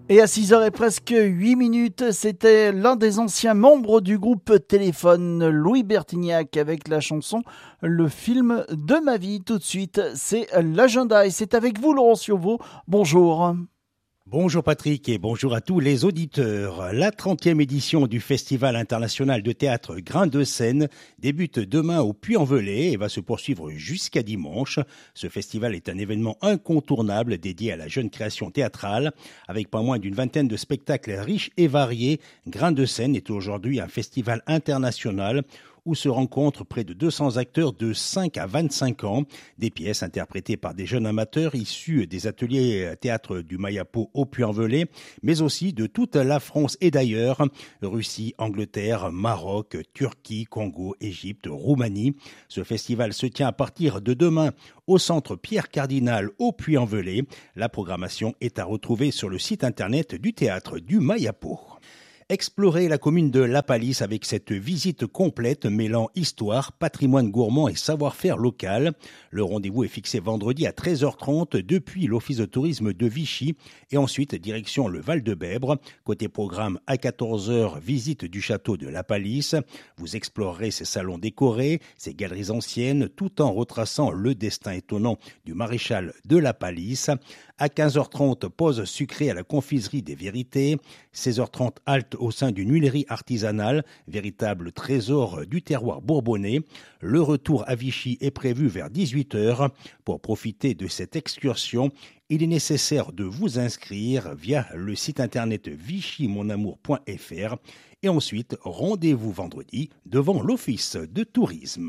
Et à 6h et presque 8 minutes, c'était l'un des anciens membres du groupe Téléphone, Louis Bertignac, avec la chanson « Le film de ma vie ». Tout de suite, c'est l'agenda et c'est avec vous, Laurent Ciovo. Bonjour. Bonjour Patrick et bonjour à tous les auditeurs. La 30e édition du Festival international de théâtre Grain de Seine débute demain au Puy-en-Velay et va se poursuivre jusqu'à dimanche. Ce festival est un événement incontournable dédié à la jeune création théâtrale. Avec pas moins d'une vingtaine de spectacles riches et variés, Grain de Seine est aujourd'hui un festival international où se rencontrent près de 200 acteurs de 5 à 25 ans, des pièces interprétées par des jeunes amateurs issus des ateliers théâtre du Mayapo au Puy-en-Velay, mais aussi de toute la France et d'ailleurs, Russie, Angleterre, Maroc, Turquie, Congo, Égypte, Roumanie. Ce festival se tient à partir de demain au centre Pierre Cardinal au Puy-en-Velay. La programmation est à retrouver sur le site internet du théâtre du Mayapo. Explorez la commune de La Palisse avec cette visite complète mêlant histoire, patrimoine gourmand et savoir-faire local. Le rendez-vous est fixé vendredi à 13h30 depuis l'office de tourisme de Vichy et ensuite direction le Val-de-Bèbre. Côté programme à 14h, visite du château de La Palisse. Vous explorerez ses salons décorés, ses galeries anciennes tout en retraçant le destin étonnant du maréchal de La Palisse. À 15h30, pause sucrée à la confiserie des Vérités. 16h30, halte au sein d'une huilerie artisanale, véritable trésor du terroir bourbonnais. Le retour à Vichy est prévu vers 18h. Pour profiter de cette excursion, il est nécessaire de vous inscrire via le site internet vichymonamour.fr et ensuite rendez-vous vendredi devant l'office de tourisme.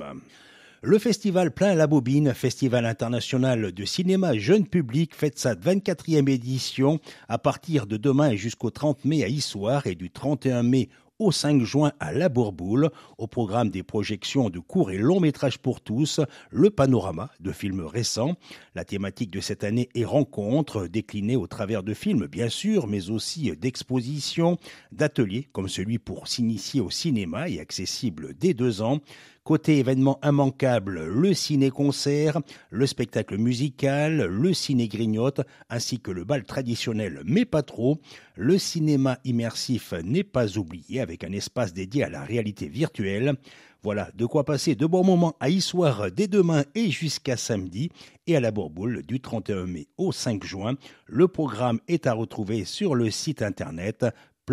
Le festival Plein la Bobine, festival international de cinéma jeune public, fête sa 24e édition à partir de demain et jusqu'au 30 mai à Issoire et du 31 mai au 5 juin à La Bourboule. Au programme des projections de courts et longs métrages pour tous, le panorama de films récents. La thématique de cette année est rencontres, déclinée au travers de films bien sûr, mais aussi d'expositions, d'ateliers comme celui pour s'initier au cinéma et accessible dès 2 ans. Côté événements immanquables, le ciné-concert, le spectacle musical, le ciné-grignote, ainsi que le bal traditionnel, mais pas trop. Le cinéma immersif n'est pas oublié avec un espace dédié à la réalité virtuelle. Voilà de quoi passer de bons moments à Issoire dès demain et jusqu'à samedi et à la Bourboule du 31 mai au 5 juin. Le programme est à retrouver sur le site internet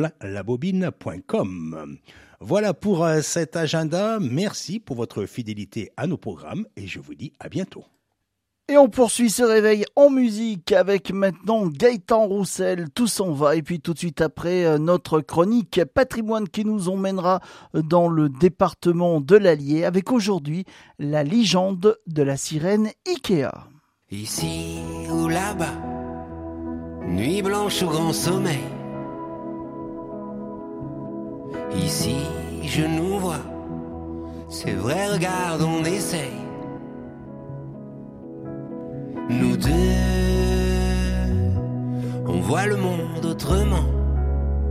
plainlabobine.com. Voilà pour cet agenda. Merci pour votre fidélité à nos programmes et je vous dis à bientôt. Et on poursuit ce réveil en musique avec maintenant Gaëtan Roussel, Tout s'en va. Et puis tout de suite après, notre chronique patrimoine qui nous emmènera dans le département de l'Allier avec aujourd'hui la légende de la sirène Ikea. Ici ou là-bas, nuit blanche ou grand sommeil. Ici, je nous vois, c'est vrai, regarde, on essaye. Nous deux, on voit le monde autrement.